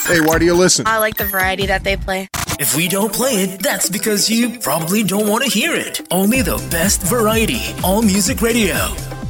Hey, why do you listen? I like the variety that they play. If we don't play it, that's because you probably don't want to hear it. Only the best variety. All Music Radio.